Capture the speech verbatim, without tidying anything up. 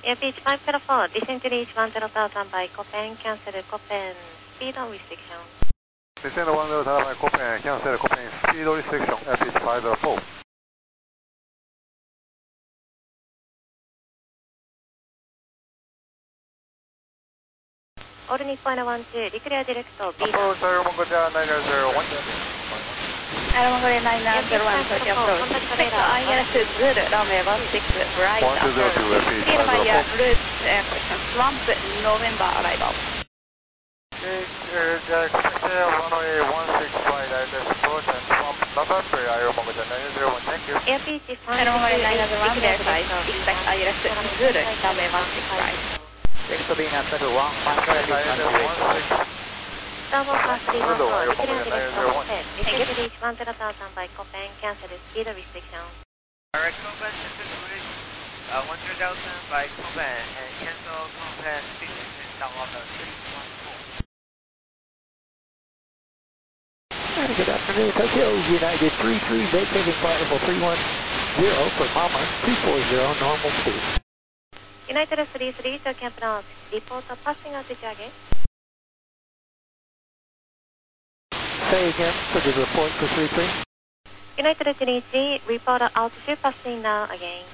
Airbeach five zero four, descend to reach one zero thousand by Copen, cancel Copen, speed on restriction. Descend one zero thousand by Copen, cancel Copen, speed restriction, Airbeach five zero four. All Nippon one two, declare direct to B. Approach Air Mongolia nine zero one. Air Mongolia nine zero one, thirty approach. Expect I L S good, runway one six, right approach. Clear by route question, Swamp, November arrival. Expect runway one six right, I L S approach and Swamp, November, Air Mongolia nine zero one, thank you. Airbeach Air Mongolia nine zero one, verify. Expect I L S good, runway one six right. Next to be in Center one, Manchester Starboard class three one four, declare direct to Copen, descend to reach one zero thousand by Copen, cancel speed restriction. Direct Copen, descend to reach uh, one zero thousand by Copen and cancel Copen speed restriction down on the three one four. Good afternoon, Tokyo United three three, vacating flight level three one zero for Mama two four zero, normal speed. United three three to Camp North, report passing altitude again. Say again for the report for three three. United three three, report altitude passing now again.